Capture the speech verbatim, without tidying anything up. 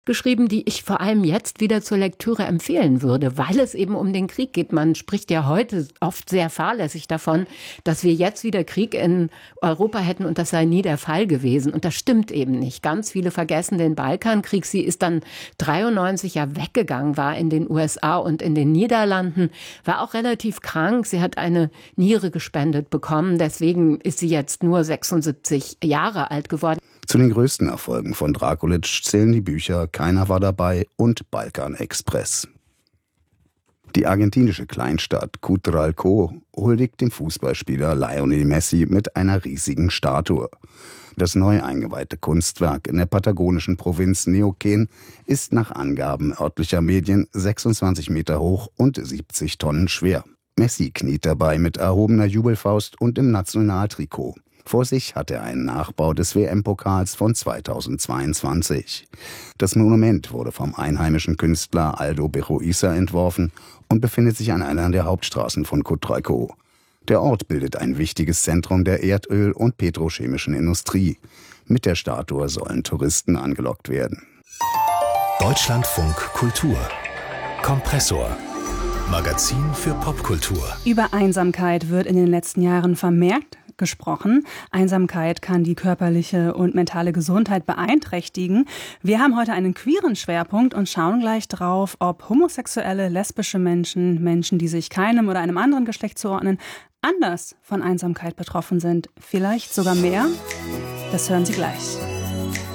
geschrieben, die ich vor allem jetzt wieder zur Lektüre empfehlen würde, weil es eben um den Krieg geht. Man spricht ja heute oft sehr fahrlässig davon, dass wir jetzt wieder Krieg in Europa hätten und das sei nie der Fall gewesen. Und das stimmt eben nicht. Ganz viele vergessen den Balkankrieg. Sie ist dann dreiundneunzig ja weggegangen, war in den U S A und in den Niederlanden, war auch relativ krank. Sie hat eine Niere gespendet bekommen. Deswegen ist sie jetzt nur sechsundsiebzig Jahre alt geworden. Zu den größten Erfolgen von Drakulic zählen die Bücher Keiner war dabei und Balkan-Express. Die argentinische Kleinstadt Cutralcó huldigt dem Fußballspieler Lionel Messi mit einer riesigen Statue. Das neu eingeweihte Kunstwerk in der patagonischen Provinz Neuquén ist nach Angaben örtlicher Medien sechsundzwanzig Meter hoch und siebzig Tonnen schwer. Messi kniet dabei mit erhobener Jubelfaust und im Nationaltrikot. Vor sich hat er einen Nachbau des W M-Pokals von zweitausendzweiundzwanzig. Das Monument wurde vom einheimischen Künstler Aldo Berroiza entworfen und befindet sich an einer der Hauptstraßen von Cutralcó. Der Ort bildet ein wichtiges Zentrum der Erdöl- und petrochemischen Industrie. Mit der Statue sollen Touristen angelockt werden. Deutschlandfunk Kultur Kompressor. Magazin für Popkultur. Über Einsamkeit wird in den letzten Jahren vermehrt gesprochen. Einsamkeit kann die körperliche und mentale Gesundheit beeinträchtigen. Wir haben heute einen queeren Schwerpunkt und schauen gleich drauf, ob homosexuelle, lesbische Menschen, Menschen, die sich keinem oder einem anderen Geschlecht zuordnen, anders von Einsamkeit betroffen sind. Vielleicht sogar mehr. Das hören Sie gleich.